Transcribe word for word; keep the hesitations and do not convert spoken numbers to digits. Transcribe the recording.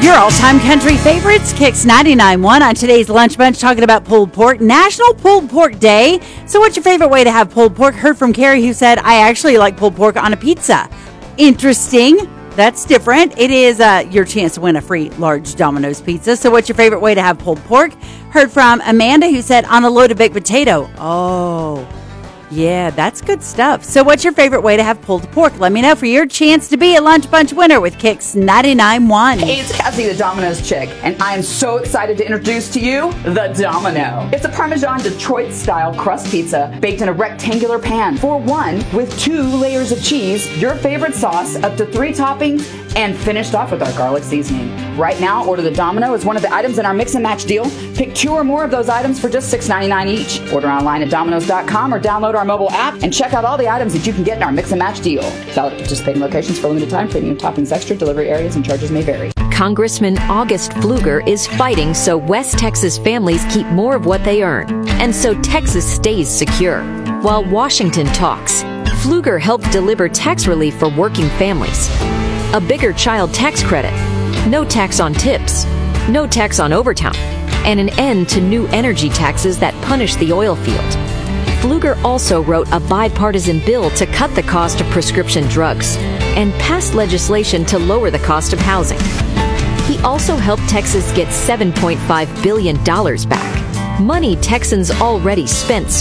Your all-time country favorites, Kicks ninety-nine point one on today's Lunch Bunch, talking about pulled pork, National Pulled Pork Day. So what's your favorite way to have pulled pork? Heard from Carrie, who said, I actually like pulled pork on a pizza. Interesting. That's different. It is uh, your chance to win a free large Domino's pizza. So what's your favorite way to have pulled pork? Heard from Amanda, who said, on a loaded baked potato. Oh, yeah, that's good stuff. So what's your favorite way to have pulled pork? Let me know for your chance to be a Lunch Bunch winner with Kicks ninety-nine point one. Hey, it's Cassie, the Domino's chick, and I am so excited to introduce to you the Domino. It's a Parmesan Detroit-style crust pizza baked in a rectangular pan for one with two layers of cheese, your favorite sauce, up to three toppings, and finished off with our garlic seasoning. Right now, order the Domino as one of the items in our Mix and Match deal. Pick two or more of those items for just six ninety-nine each. Order online at Domino's dot com or download our mobile app and check out all the items that you can get in our Mix and Match deal. Valid at participating locations for a limited time. Premium toppings extra. Delivery areas and charges may vary. Congressman August Pfluger is fighting so West Texas families keep more of what they earn, and so Texas stays secure. While Washington talks, Pfluger helped deliver tax relief for working families. A bigger child tax credit, no tax on tips, no tax on overtime, and an end to new energy taxes that punish the oil field. Pfluger also wrote a bipartisan bill to cut the cost of prescription drugs and passed legislation to lower the cost of housing. He also helped Texas get seven point five billion dollars back, money Texans already spent